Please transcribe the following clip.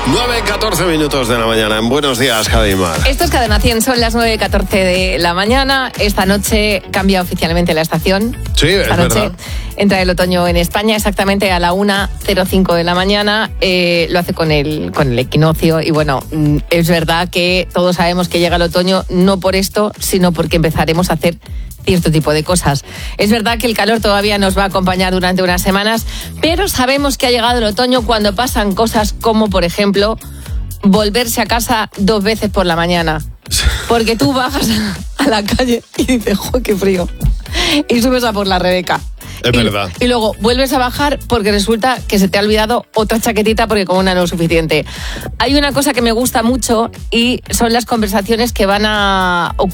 9:14 minutos de la mañana. En Buenos Días, Javi Mar. Esto es Cadena 100, son las 9:14 de la mañana. Esta noche cambia oficialmente la estación. Sí, Esta noche verdad. entra el otoño en España exactamente a la 1:05 de la mañana. Lo hace con el equinoccio. Y bueno, es verdad que todos sabemos que llega el otoño, no por esto, sino porque empezaremos a hacer cierto tipo de cosas. Es verdad que el calor todavía nos va a acompañar durante unas semanas, pero sabemos que ha llegado el otoño cuando pasan cosas como, por ejemplo, volverse a casa 2 veces por la mañana. Porque tú bajas a la calle y dices, ¡jo, qué frío! Y subes a por la Rebeca. Es verdad. Y luego vuelves a bajar porque resulta que se te ha olvidado otra chaquetita porque con una no es suficiente. Hay una cosa que me gusta mucho y son las conversaciones que van a ocurrir